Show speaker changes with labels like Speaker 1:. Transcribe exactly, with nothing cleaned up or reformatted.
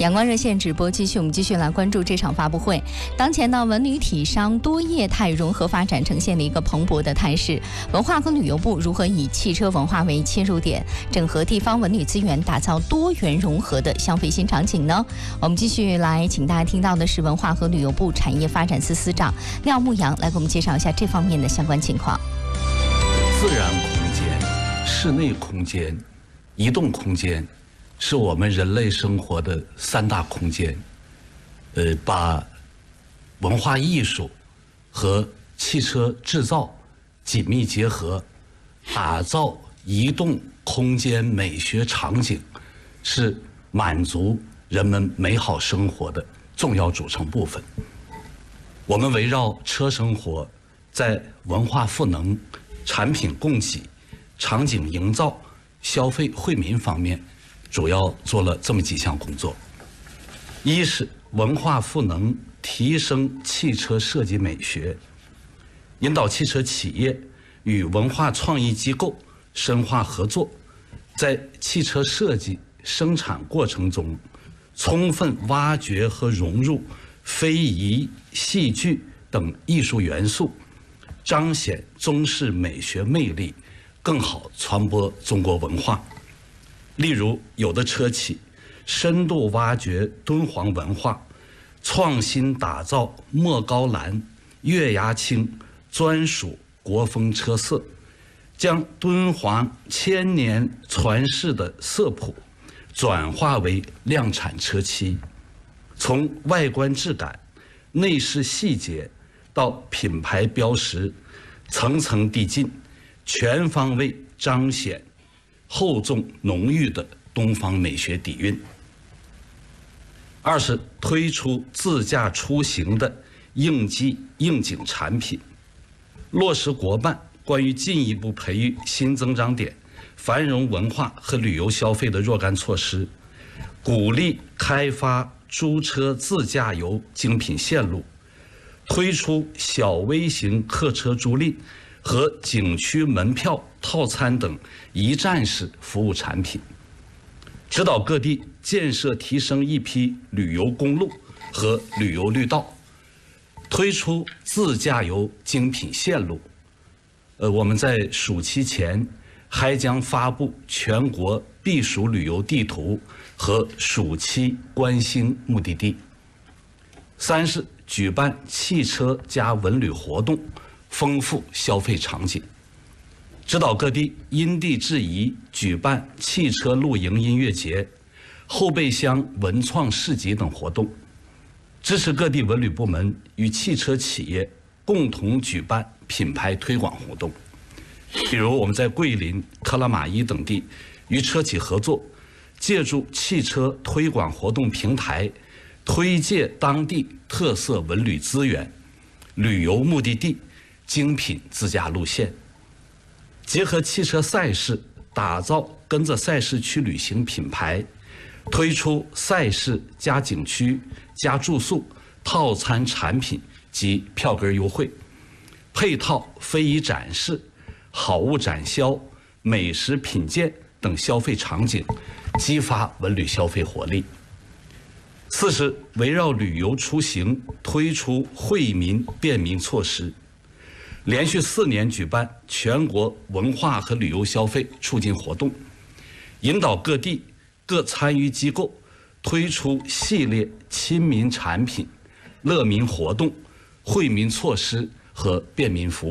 Speaker 1: 阳光热线直播继续，我们继续来关注这场发布会。当前呢，文旅体商多业态融合发展呈现了一个蓬勃的态势。文化和旅游部如何以汽车文化为切入点，整合地方文旅资源，打造多元融合的消费新场景呢？我们继续来请大家听到的是文化和旅游部产业发展司司长廖牧阳来给我们介绍一下这方面的相关情况。
Speaker 2: 自然空间、室内空间、移动空间，是我们人类生活的三大空间。呃，把文化艺术和汽车制造紧密结合，打造移动空间美学场景，是满足人们美好生活的重要组成部分。我们围绕车生活，在文化赋能、产品供给、场景营造、消费惠民方面，主要做了这么几项工作。一是文化赋能，提升汽车设计美学，引导汽车企业与文化创意机构深化合作，在汽车设计生产过程中，充分挖掘和融入非遗、戏剧等艺术元素，彰显中式美学魅力，更好传播中国文化。例如，有的车企深度挖掘敦煌文化，创新打造莫高蓝、月牙青专属国风车色，将敦煌千年传世的色谱转化为量产车漆，从外观质感、内饰细节到品牌标识，层层递进，全方位彰显厚重浓郁的东方美学底蕴。二是推出自驾出行的应激应景产品，落实国办关于进一步培育新增长点、繁荣文化和旅游消费的若干措施，鼓励开发租车自驾游精品线路，推出小微型客车租赁和景区门票套餐等一站式服务产品，指导各地建设提升一批旅游公路和旅游绿道，推出自驾游精品线路。呃，我们在暑期前还将发布全国避暑旅游地图和暑期观星目的地。三是举办汽车加文旅活动，丰富消费场景，指导各地因地制宜举办汽车露营音乐节、后备箱文创市集等活动，支持各地文旅部门与汽车企业共同举办品牌推广活动。比如我们在桂林、克拉玛依等地与车企合作，借助汽车推广活动平台，推介当地特色文旅资源、旅游目的地、精品自驾路线，结合汽车赛事，打造跟着赛事去旅行品牌，推出赛事加景区加住宿套餐产品及票根优惠，配套非遗展示、好物展销、美食品鉴等消费场景，激发文旅消费活力。四是围绕旅游出行推出惠民便民措施，连续四年举办全国文化和旅游消费促进活动，引导各地各参与机构推出系列亲民产品、乐民活动、惠民措施和便民服务。